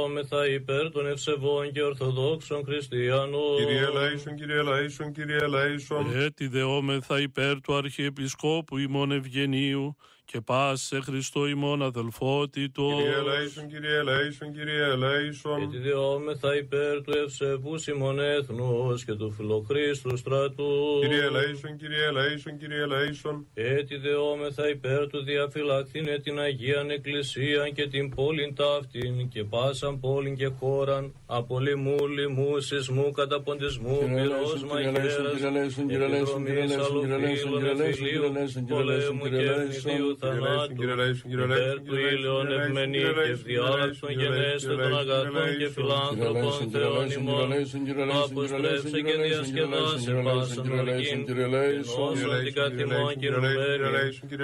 δεόμεθα υπέρ των ευσεβών και ορθοδόξων χριστιανών. Κύριε ελέησον, Κύριε ελέησον, Κύριε ελέησον. Έτι δεόμεθα υπέρ του Αρχιεπισκόπου ημών Ευγενίου και πάσε Χριστό ημών αδελφότητος. Κύριε ελέησον, Κύριε ελέησον, Κύριε ελέησον. Έτι δεόμεθα υπέρ του ευσεβούς ημών έθνους και του φιλοχρίστου στρατού. Κύριε ελέησον, Κύριε ελέησον, Κύριε ελέησον. Έτι δεόμεθα υπέρ του διαφυλαχθήνε την Αγίαν Εκκλησίαν και την πόλην ταύτην και πάσαν πόλην και χώραν από λοιμού, λοιμού, σεισμού, καταποντισμού, πυρός, μαχαίρας, επιδρομής, αλλοφύλων, εφηλίου, πολέμου και ευνηδίου θανάτου, υπέρ του ήλιον ευμενή και ευδιάλακτον γενέστε των αγαθών και φιλάνθρωπων Θεών ημών, αποστρέψε και διασκεδάσε πάσαν οργήν, ενώσον την καθημών κυρουμένη,